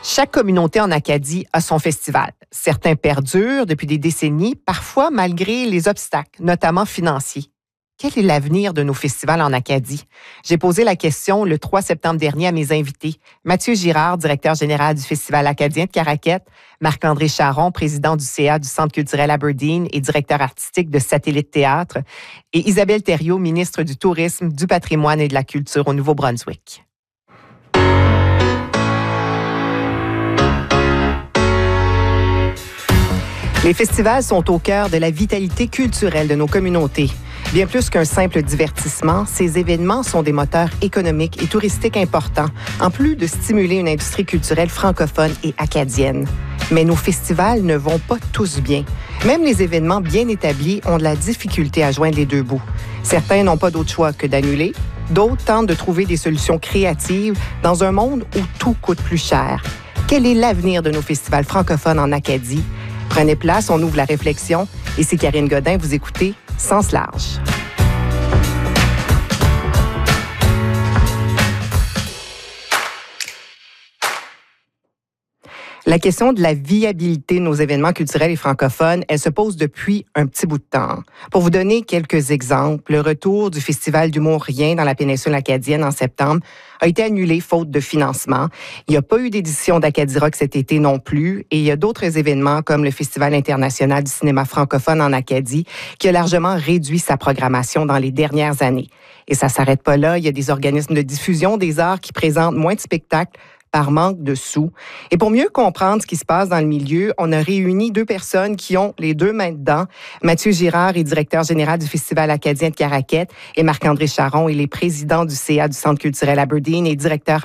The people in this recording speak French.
Chaque communauté en Acadie a son festival. Certains perdurent depuis des décennies, parfois malgré les obstacles, notamment financiers. Quel est l'avenir de nos festivals en Acadie? J'ai posé la question le 3 septembre dernier à mes invités. Mathieu Girard, directeur général du Festival acadien de Caraquette, Marc-André Charron, président du CA du Centre culturel Aberdeen et directeur artistique de Satellite Théâtre, et Isabelle Thériault, ministre du Tourisme, du Patrimoine et de la Culture au Nouveau-Brunswick. Les festivals sont au cœur de la vitalité culturelle de nos communautés. Bien plus qu'un simple divertissement, ces événements sont des moteurs économiques et touristiques importants, en plus de stimuler une industrie culturelle francophone et acadienne. Mais nos festivals ne vont pas tous bien. Même les événements bien établis ont de la difficulté à joindre les deux bouts. Certains n'ont pas d'autre choix que d'annuler. D'autres tentent de trouver des solutions créatives dans un monde où tout coûte plus cher. Quel est l'avenir de nos festivals francophones en Acadie? Prenez place, on ouvre la réflexion. Ici Karine Godin, vous écoutez Sens large. La question de la viabilité de nos événements culturels et francophones, elle se pose depuis un petit bout de temps. Pour vous donner quelques exemples, le retour du Festival d'humour Rien dans la péninsule acadienne en septembre a été annulé faute de financement. Il n'y a pas eu d'édition d'Acadie Rock cet été non plus et il y a d'autres événements comme le Festival international du cinéma francophone en Acadie qui a largement réduit sa programmation dans les dernières années. Et ça ne s'arrête pas là, il y a des organismes de diffusion des arts qui présentent moins de spectacles par manque de sous. Et pour mieux comprendre ce qui se passe dans le milieu, on a réuni deux personnes qui ont les deux mains dedans. Mathieu Girard est directeur général du Festival acadien de Caraquette et Marc-André Charron est le président du CA du Centre culturel Aberdeen et directeur